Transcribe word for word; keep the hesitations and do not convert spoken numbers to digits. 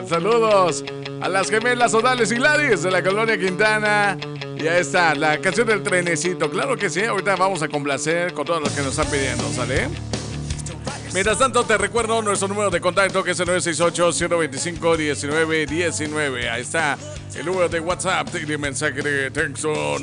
Saludos a las gemelas Odales y Gladys de la Colonia Quintana. Y ahí está, la canción del trenecito. Claro que sí, ahorita vamos a complacer con todos los que nos están pidiendo, ¿sale? Mientras tanto, te recuerdo nuestro número de contacto, que es el nueve seis ocho, cero dos cinco, uno nueve uno nueve. Ahí está el número de WhatsApp de mensaje de texto